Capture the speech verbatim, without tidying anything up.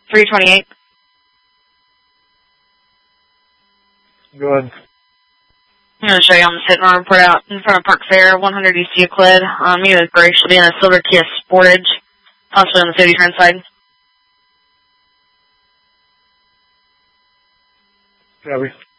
three twenty-eight. Go ahead. I'm going to show you on the sit and report out in front of Park Fair, one hundred East Euclid. Um, you know, gray should be in a silver Kia Sportage, possibly on the City Trend side. Copy.